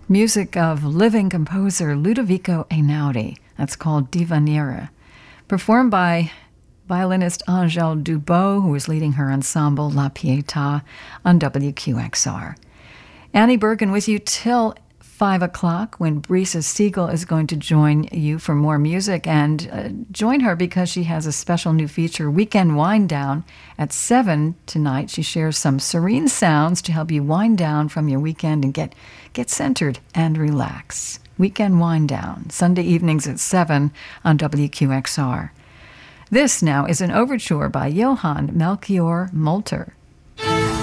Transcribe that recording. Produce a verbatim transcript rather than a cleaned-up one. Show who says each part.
Speaker 1: Music of living composer Ludovico Einaudi. That's called Divanire. Performed by violinist Angèle Dubot, who is leading her ensemble La Pietà on W Q X R. Annie Bergen with you till five o'clock when Brisa Siegel is going to join you for more music, and uh, join her because she has a special new feature, Weekend Wind Down, at seven tonight. She shares some serene sounds to help you wind down from your weekend and get, get centered and relax. Weekend Wind Down, Sunday evenings at seven on W Q X R. This now is an overture by Johann Melchior Molter.